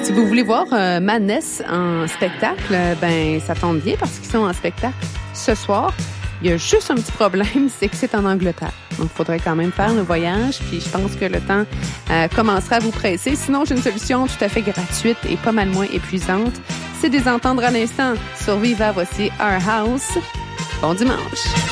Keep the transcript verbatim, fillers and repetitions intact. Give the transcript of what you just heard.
Si vous voulez voir euh, Madness en spectacle, ben ça tombe bien parce qu'ils sont en spectacle ce soir. Il y a juste un petit problème, c'est que c'est en Angleterre. Donc, il faudrait quand même faire le voyage. Puis, je pense que le temps euh, commencera à vous presser. Sinon, j'ai une solution tout à fait gratuite et pas mal moins épuisante. C'est des entendre à l'instant. Sur Viva, voici Our House. Bon dimanche.